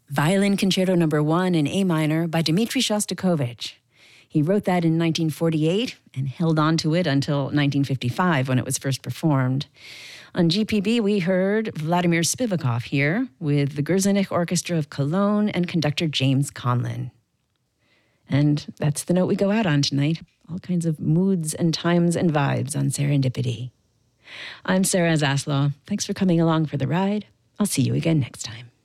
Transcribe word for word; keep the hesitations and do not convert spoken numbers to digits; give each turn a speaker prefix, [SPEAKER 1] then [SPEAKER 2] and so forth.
[SPEAKER 1] Violin Concerto Number One in A minor by Dmitri Shostakovich. He wrote that in nineteen forty-eight and held on to it until nineteen fifty-five when it was first performed. On G P B, we heard Vladimir Spivakov here with the Gerzenich Orchestra of Cologne and conductor James Conlon. And that's the note we go out on tonight. All kinds of moods and times and vibes on Serendipity. I'm Sarah Zaslow. Thanks for coming along for the ride. I'll see you again next time.